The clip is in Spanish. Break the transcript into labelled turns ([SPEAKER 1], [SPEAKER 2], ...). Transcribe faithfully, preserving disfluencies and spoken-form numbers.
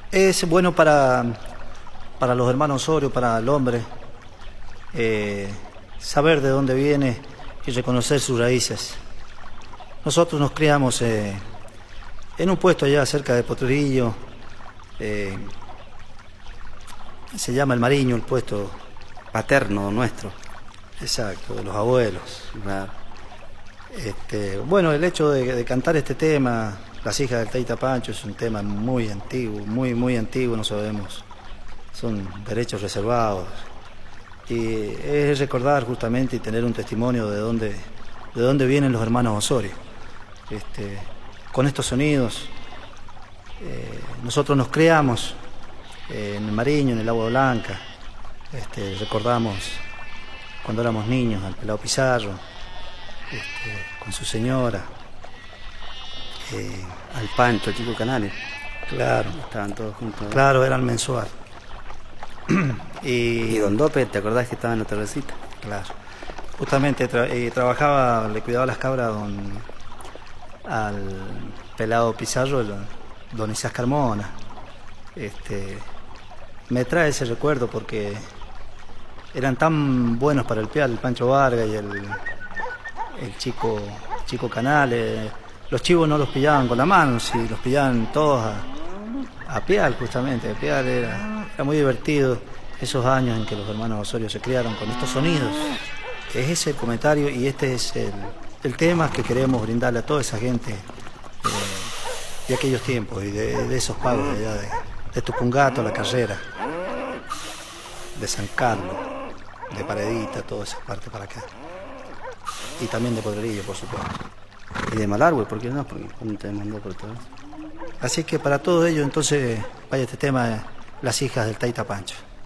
[SPEAKER 1] Es bueno para, para los hermanos Osorio, para el hombre, eh, saber de dónde viene y reconocer sus raíces. Nosotros nos criamos eh, en un puesto allá cerca de Potrerillo, eh, se llama El Mariño, el puesto
[SPEAKER 2] Paterno nuestro.
[SPEAKER 1] exacto, de los abuelos.
[SPEAKER 2] Claro.
[SPEAKER 1] Este, bueno, el hecho de, de cantar este tema, Las hijas del Taita Pancho, es un tema muy antiguo, muy, muy antiguo, no sabemos. Son derechos reservados. Y es recordar justamente y tener un testimonio de dónde, de dónde vienen los hermanos Osorio. Este, con estos sonidos, eh, nosotros nos creamos eh, en el Mariño, en el Agua Blanca. Este, recordamos cuando éramos niños al Pelado Pizarro, este, con su señora.
[SPEAKER 2] Eh, Al Pancho, Chico Canales.
[SPEAKER 1] Claro,
[SPEAKER 2] Estaban todos juntos.
[SPEAKER 1] claro, era el mensual. y,
[SPEAKER 2] Y Don Dope, ¿te acordás que estaba en la terracita?
[SPEAKER 1] Claro. Justamente tra eh, trabajaba, le cuidaba las cabras don, al Pelado Pizarro, el, don Isaac Carmona. Este, me trae ese recuerdo porque eran tan buenos para el pial, el Pancho Vargas y el, el chico, chico Canales. Los chivos no los pillaban con la mano, si los pillaban todos a, a pial, justamente. A pial era, era muy divertido esos años en que los hermanos Osorio se criaron con estos sonidos. Es ese el comentario y este es el, el tema que queremos brindarle a toda esa gente eh, de aquellos tiempos y de, de esos pagos de allá, de, de Tupungato, La Carrera, de San Carlos, de Paredita, toda esa parte para acá. Y también de Potrerillo, por supuesto.
[SPEAKER 2] Y de Malargüe, ¿por qué no? Porque cuando te mandó por todo eso.
[SPEAKER 1] Así que para todo ello, entonces, vaya este tema, Las hijas del Taita Pancho.